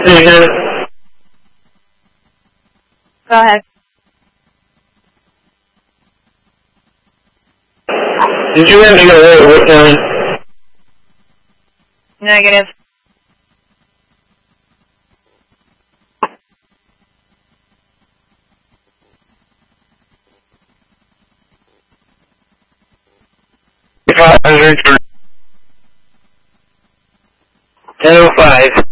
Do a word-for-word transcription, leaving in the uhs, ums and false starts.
Go ahead. Did you have to get away with one? Negative. ten oh five.